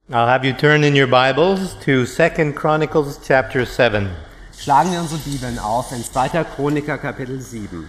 I'll have you turn in your Bibles to 2 Chronicles chapter 7. Schlagen wir unsere Bibeln auf in 2. Chroniker Kapitel 7.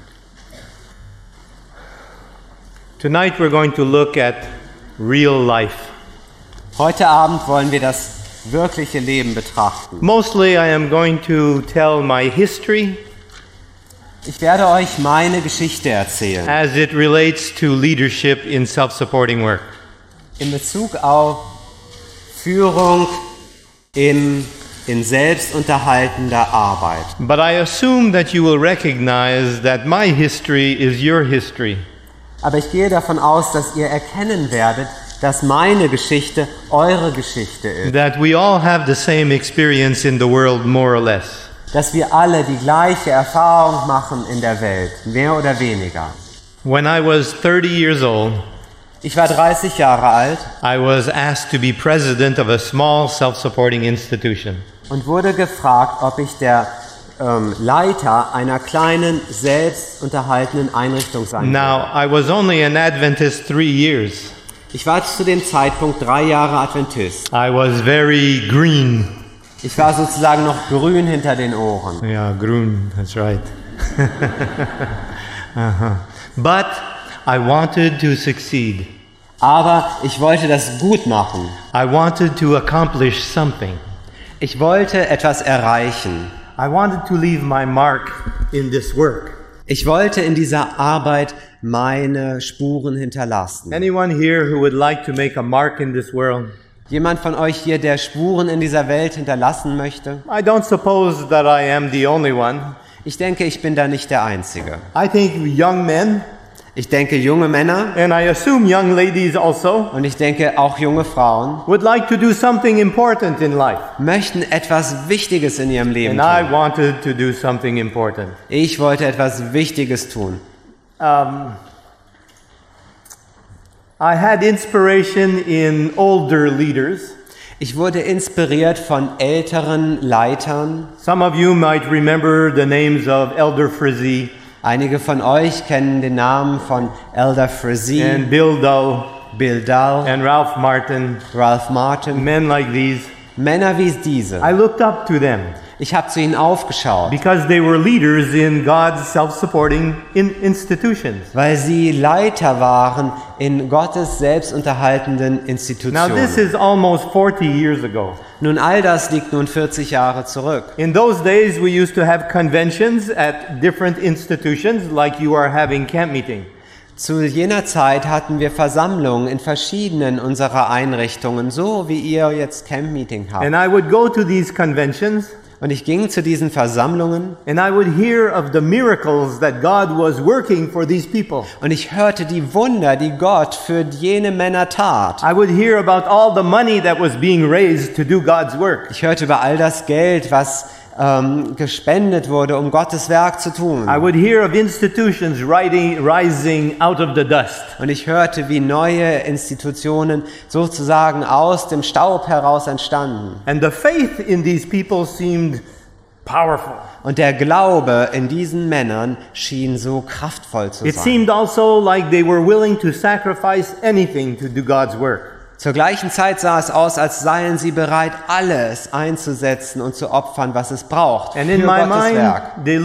Tonight we're going to look at real life. Heute Abend wollen wir das wirkliche Leben betrachten. Mostly I am going to tell my history Ich werde euch meine Geschichte erzählen, as it relates to leadership in self-supporting work. in Bezug auf Führung in selbstunterhaltender Arbeit. But I assume that you will recognize that my history is your history. Aber ich gehe davon aus, dass ihr erkennen werdet, dass meine Geschichte eure Geschichte ist. That we all have the same experience in the world, more or less. Dass wir alle die gleiche Erfahrung machen in der Welt, mehr oder weniger. When I was 30 years old, Ich war 30 Jahre alt I was asked to be president of a small self-supporting institution. und wurde gefragt, ob ich der Leiter einer kleinen, selbstunterhaltenden Einrichtung sein Now, würde. I was only an Adventist 3 years. Ich war zu dem Zeitpunkt 3 Jahre Adventist. I was very green. Ich war sozusagen noch grün hinter den Ohren. Yeah, grün, that's right. But I wanted to succeed. Aber ich wollte das gut machen. I wanted to accomplish something. Ich wollte etwas erreichen. I wanted to leave my mark in this work. Ich wollte in dieser Arbeit meine Spuren hinterlassen. Anyone here who would like to make a mark in this world? Jemand von euch hier, der Spuren in dieser Welt hinterlassen möchte? I don't suppose that I am the only one. Ich denke, ich bin da nicht der Einzige. I think young men, Ich denke, junge Männer and I assume young ladies also, und ich denke auch junge Frauen would like to do something important in life. möchten etwas Wichtiges in ihrem Leben And I tun. wanted to do something important. Ich wollte etwas Wichtiges tun. I had inspiration in older leaders. Ich wurde inspiriert von älteren Leitern. Some of you might remember the names of Elder Frizzy Einige von euch kennen den Namen von Elder Frizzy, and Bill Doe Bill Dull, and Ralph Martin, Ralph Martin. men like these. Männer wie diese. I looked up to them Ich habe zu ihnen aufgeschaut, because they were leaders in God's self-supporting institutions. weil sie Leiter waren in Gottes selbstunterhaltenden Now Institutionen. this is almost 40 years ago. Nun, all das liegt nun 40 Jahre zurück. In those days we used to have conventions at different institutions like you are having camp meeting. Zu jener Zeit hatten wir Versammlungen in verschiedenen unserer Einrichtungen, so wie ihr jetzt Camp-Meeting habt. And I would go to these conventions Und ich ging zu diesen Versammlungen and I would hear of the miracles that God was working for these people. und ich hörte die Wunder, die Gott für jene Männer tat. I would hear about all the money that was being raised to do God's work. Ich hörte über all das Geld, was gespendet wurde, um Gottes Werk zu tun. I would hear of institutions rising out of the dust. Und ich hörte, wie neue Institutionen sozusagen aus dem Staub heraus entstanden. And the faith in these people seemed powerful. Und der Glaube in diesen Männern schien so kraftvoll zu It sein. seemed also like they were willing to sacrifice anything to do God's work. Zur gleichen Zeit sah es aus, als seien sie bereit, alles einzusetzen und zu opfern, was es braucht And für in my Gottes mind, Werk. they